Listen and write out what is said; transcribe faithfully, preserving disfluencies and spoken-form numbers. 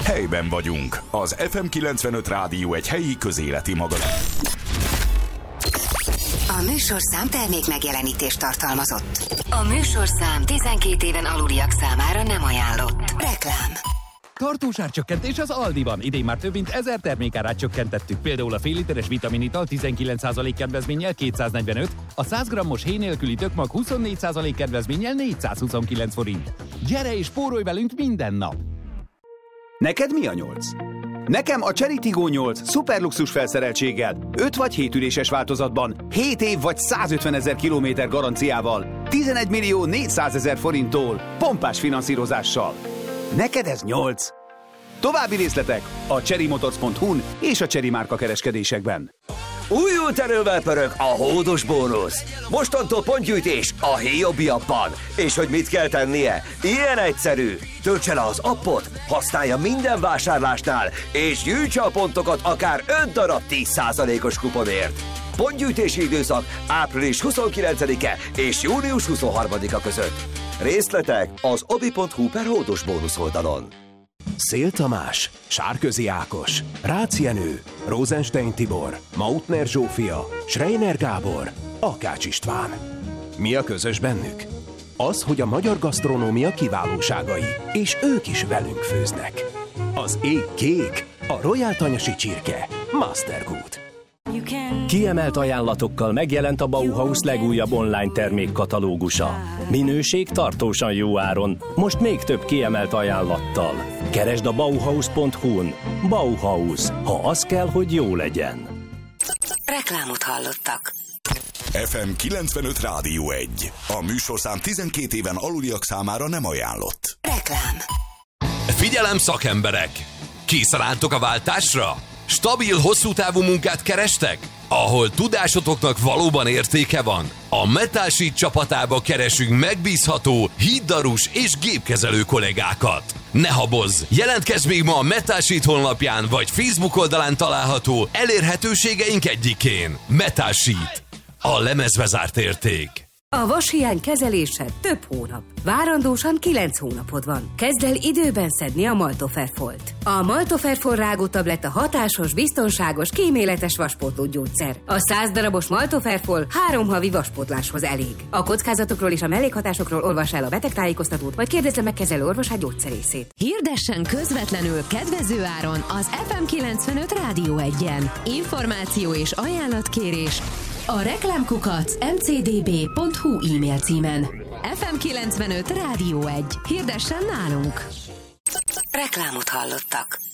Helyben vagyunk. Az ef em kilencvenöt Rádió egy helyi közéleti magazin. A műsorszám termék megjelenítést tartalmazott. A műsorszám tizenkét éven aluliak számára nem ajánlott. Reklám. Tartós árcsökkentés az Aldiban. Idén már több mint ezer termékárát csökkentettük. Például a fél literes vitaminital tizenkilenc százalék kedvezménnyel kétszáznegyvenöt, a száz grammos héj nélküli tökmag huszonnégy százalék kedvezménnyel négyszázhuszonkilenc forint. Gyere és spórolj velünk minden nap! Neked mi a nyolc? Nekem a Chery Tiggo nyolc szuperluxus felszereltséggel, öt vagy hét üléses változatban, hét év vagy százötvenezer kilométer garanciával, tizenegy millió négyszázezer forinttól, pompás finanszírozással. Neked ez nyolc. További részletek a chery motors pont hu-n és a Chery márka kereskedésekben. Újult erővel pörög a hódos bónusz. Mostantól pontgyűjtés a Héjobbi appban. És hogy mit kell tennie? Ilyen egyszerű. Töltse le az appot, használja minden vásárlásnál, és gyűjtse a pontokat akár öt darab tíz százalékos kuponért. Pontgyűjtési időszak április huszonkilencedike és június huszonharmadika között. Részletek az obi pont hu per hódos bónusz oldalon. Szél Tamás, Sárközi Ákos, Rácz Jenő, Rosenstein Tibor, Mautner Zsófia, Schreiner Gábor, Akács István. Mi a közös bennük? Az, hogy a magyar gasztronómia kiválóságai, és ők is velünk főznek. Az ég kék, a Royal Tanyasi csirke, Mastergood. Kiemelt ajánlatokkal megjelent a Bauhaus legújabb online termékkatalógusa. Minőség tartósan jó áron, most még több kiemelt ajánlattal. Keresd a bauhaus pont hu-n. Bauhaus, ha az kell, hogy jó legyen. Reklámot hallottak. ef em kilencvenöt Rádió egy. A műsorszám tizenkét éven aluliak számára nem ajánlott. Reklám. Figyelem szakemberek! Készen álltok a váltásra? Stabil, hosszú távú munkát kerestek? Ahol tudásotoknak valóban értéke van? A Metal Sheet csapatába keresünk megbízható, híddarús és gépkezelő kollégákat. Ne habozz! Jelentkezz még ma a Metal Sheet honlapján vagy Facebook oldalán található elérhetőségeink egyikén. Metal Sheet. A lemezbe zárt érték. A vashiány kezelése több hónap. Várandósan kilenc hónapod van. Kezd el időben szedni a Maltoferfolt. A Maltoferfol rágótabletta hatásos, biztonságos, kíméletes vaspótló gyógyszer. A száz darabos Maltoferfol három havi vaspótláshoz elég. A kockázatokról és a mellékhatásokról olvass el a betegtájékoztatót, vagy kérdezze meg kezelő orvosát gyógyszerészét. Hirdessen közvetlenül kedvező áron az ef em kilencvenöt Rádió egyen. Információ és ajánlatkérés a reklámkukac em cé dé bé pont hu e-mail címen. ef em kilencvenöt Rádió egy. Hirdessen nálunk! Reklámot hallottak.